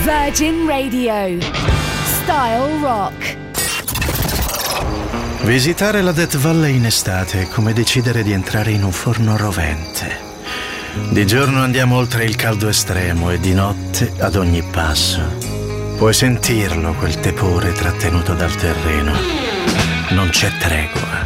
Virgin Radio. Style Rock. Visitare la Death Valley in estate è come decidere di entrare in un forno rovente. Di giorno andiamo oltre il caldo estremo e di notte, ad ogni passo, puoi sentirlo quel tepore trattenuto dal terreno. Non c'è tregua.